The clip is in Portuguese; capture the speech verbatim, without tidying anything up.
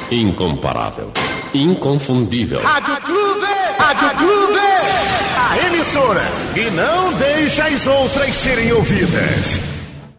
Incomparável. Inconfundível. Rádio Clube! Rádio Clube! A emissora que não deixa as outras serem ouvidas.